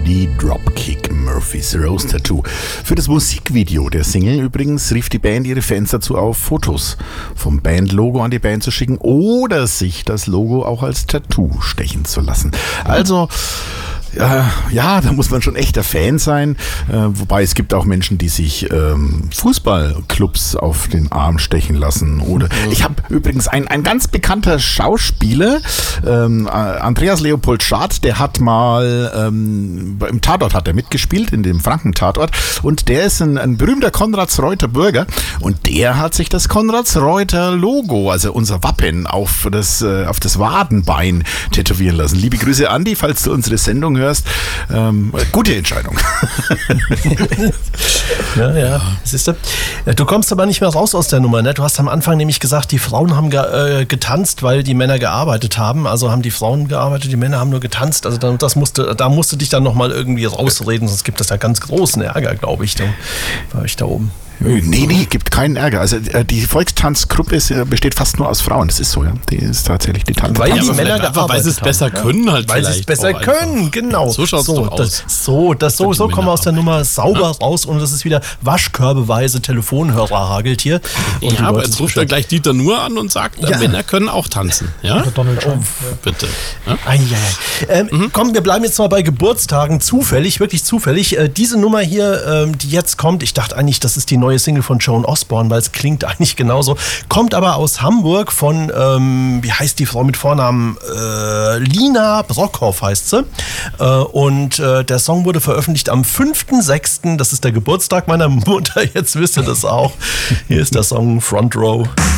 die Dropkick Murphys Rose Tattoo. Für das Musikvideo der Single übrigens rief die Band ihre Fans dazu auf, Fotos vom Bandlogo an die Band zu schicken oder sich das Logo auch als Tattoo stechen zu lassen. Also ja, da muss man schon echter Fan sein, wobei es gibt auch Menschen, die sich Fußballclubs auf den Arm stechen lassen. Oder ich habe übrigens ein ganz bekannter Schauspieler, Andreas Leopold Schad, der hat mal im Tatort hat er mitgespielt, in dem Franken-Tatort, und der ist ein berühmter Konrads-Reuter Bürger und der hat sich das Konrads-Reuter Logo, also unser Wappen, auf das Wadenbein tätowieren lassen. Liebe Grüße, Andi, falls du unsere Sendung hörst. Gute Entscheidung. Ja. Siehst du? Du kommst aber nicht mehr raus aus der Nummer, ne? Du hast am Anfang nämlich gesagt, die Frauen haben getanzt, weil die Männer gearbeitet haben. Also haben die Frauen gearbeitet, die Männer haben nur getanzt. Also da musst du dich dann nochmal irgendwie rausreden, sonst gibt es da ganz großen Ärger, glaube ich, bei euch da oben. Nee, gibt keinen Ärger. Also die Volkstanzgruppe besteht fast nur aus Frauen. Das ist so, ja. Die ist tatsächlich die Tanz. Weil die Männer gearbeitet weil sie es besser können halt. Weil sie es besser können, genau. So schaut es doch aus. So kommen wir aus der Nummer sauber raus und das ist wieder waschkörbeweise Telefonhörer hagelt hier. Und aber jetzt ruft er gleich Dieter Nuhr an und sagt, Männer können auch tanzen. Ja? Donald Trump. Bitte. Ja? Komm, wir bleiben jetzt mal bei Geburtstagen. Wirklich zufällig. Diese Nummer hier, die jetzt kommt, ich dachte eigentlich, das ist die neue Single von Joan Osborne, weil es klingt eigentlich genauso. Kommt aber aus Hamburg von, wie heißt die Frau mit Vornamen? Lina Brockhoff heißt sie. Und der Song wurde veröffentlicht am 5.6. Das ist der Geburtstag meiner Mutter. Jetzt wisst ihr das auch. Hier ist der Song Front Row.